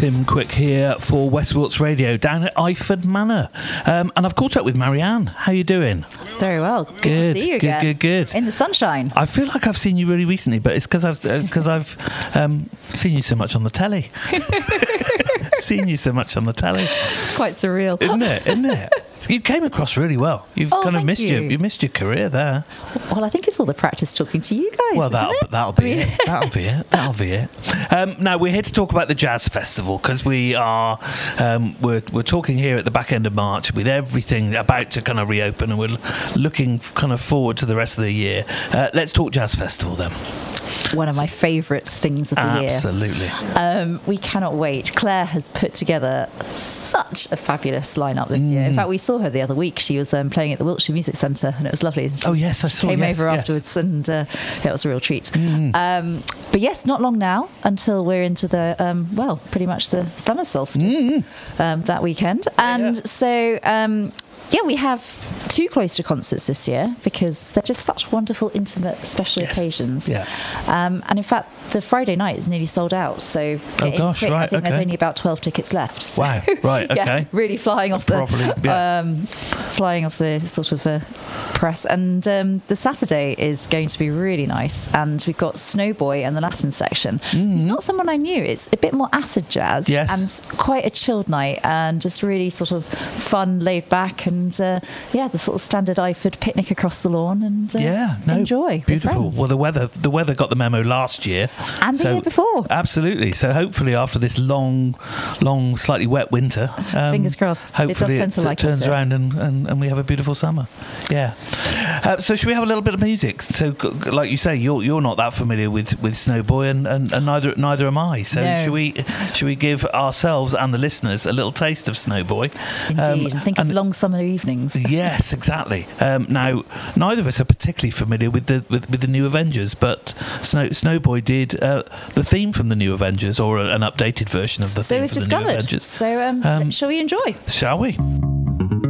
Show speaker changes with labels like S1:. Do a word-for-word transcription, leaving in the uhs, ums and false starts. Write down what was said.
S1: Tim Quick here for Westwatch Radio down at Iford Manor. Um, and I've caught up with Marianne. How are you doing?
S2: Very well. Good,
S1: Good,
S2: to see you
S1: good,
S2: again.
S1: good, good.
S2: In the sunshine.
S1: I feel like I've seen you really recently, but it's because I've, uh, cause I've um, seen you so much on the telly. Seen you so much on the telly.
S2: Quite surreal.
S1: Isn't it? Isn't it? You came across really well. You've
S2: Oh,
S1: kind of
S2: thank
S1: missed
S2: you.
S1: your you missed your career there.
S2: Well, I think it's all the practice talking to you guys.
S1: Well,
S2: isn't
S1: that'll
S2: it?
S1: that'll be
S2: I mean-
S1: it. That'll be it. That'll be it. Um, now we're here to talk about the Jazz Festival because we are um, we're we're talking here at the back end of March with everything about to kind of reopen, and we're looking kind of forward to the rest of the year. Uh, let's talk Jazz Festival then.
S2: One of my favourite things of the
S1: Absolutely.
S2: year. Um, we cannot wait. Claire has put together such a fabulous lineup this
S1: Mm.
S2: year. In fact, we saw her the other week. She was um, playing at the Wiltshire Music Centre, and it was lovely. She
S1: Oh yes, I saw.
S2: came
S1: yes,
S2: over
S1: yes.
S2: afterwards, and uh, yeah, it was a real treat.
S1: Mm.
S2: Um, but yes, not long now until we're into the um, well, pretty much the summer solstice
S1: Mm.
S2: um, that weekend, and
S1: yeah.
S2: so. Um, Yeah, we have two Cloister concerts this year because they're just such wonderful, intimate, special
S1: Yes.
S2: occasions.
S1: Yeah.
S2: Um, and in fact, the Friday night is nearly sold out. So get in
S1: Oh, gosh,
S2: quick. I
S1: right,
S2: think there's
S1: okay.
S2: only about twelve tickets left. So,
S1: Wow, right,
S2: yeah,
S1: okay.
S2: really flying off the
S1: Probably, yeah.
S2: um, flying off the sort of uh, press. And um, the Saturday is going to be really nice. And we've got Snowboy and the Latin section. It's not someone I knew. It's a bit more acid jazz.
S1: Yes.
S2: And s- quite a chilled night and just really sort of fun, laid back, and uh, yeah, the sort of standard Iford picnic across the lawn and uh,
S1: Yeah, no,
S2: enjoy. with
S1: beautiful.
S2: friends.
S1: Well, the weather, the weather got the memo last year,
S2: And the
S1: so-
S2: year before.
S1: Absolutely. So hopefully, after this long, long, slightly wet winter, um,
S2: Fingers crossed. It does
S1: Hopefully,
S2: tend to
S1: it
S2: like us
S1: turns
S2: here.
S1: around and, and, and we have a beautiful summer. Yeah. Uh, so should we have a little bit of music? So, g- g- like you say, you're you're not that familiar with, with Snowboy, and, and, and neither neither am I. So
S2: No.
S1: should we should we give ourselves and the listeners a little taste of Snowboy?
S2: Indeed.
S1: Um,
S2: and think of
S1: and-
S2: long summer evenings.
S1: Yes, exactly. Um, now, neither of us are particularly familiar with the with, with the New Avengers, but Snow, Snowboy did uh, the theme from the New Avengers, or a, an updated version of the
S2: So
S1: theme
S2: we've
S1: from the New
S2: discovered.
S1: Avengers.
S2: So um,
S1: Um,
S2: shall we enjoy?
S1: Shall we?